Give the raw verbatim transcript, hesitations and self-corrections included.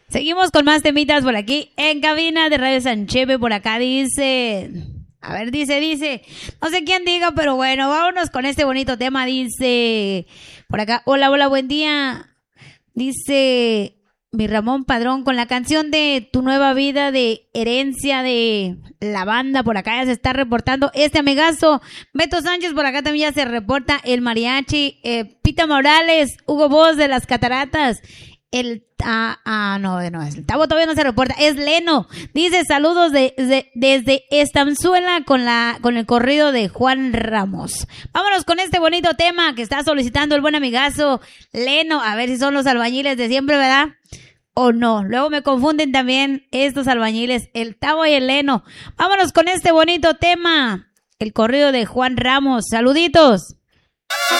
Seguimos con más temitas por aquí en cabina de Radio Sancheve. Por acá dice, a ver, dice, dice, no sé quién diga, pero bueno, vámonos con este bonito tema. Dice, por acá, hola, hola, buen día. Dice mi Ramón Padrón con la canción de Tu Nueva Vida de Herencia de la banda. Por acá ya se está reportando este amigazo. Beto Sánchez por acá también ya se reporta el mariachi. Eh, Pita Morales, Hugo Voz de las Cataratas. El ah, ah no, no, el Tavo todavía no se reporta, es Leno. Dice saludos de, de, desde Estanzuela con la con el corrido de Juan Ramos. Vámonos con este bonito tema que está solicitando el buen amigazo Leno. A ver si son los albañiles de siempre, ¿verdad? O no, luego me confunden también estos albañiles, el Tavo y el Leno. Vámonos con este bonito tema, el corrido de Juan Ramos. Saluditos.